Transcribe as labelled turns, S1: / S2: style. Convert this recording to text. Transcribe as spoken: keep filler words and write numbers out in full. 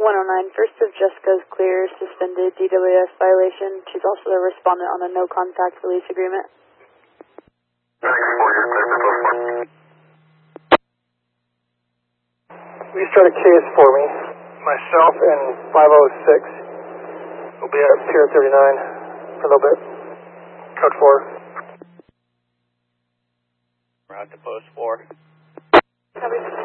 S1: one oh nine, first of Jessica's clear, suspended D W S violation. She's also the respondent on a no contact release agreement.
S2: Please try to case for me. Myself and five oh six will be at Pier thirty-nine for a little bit. Code four.
S3: We're out to post four.
S1: Copy.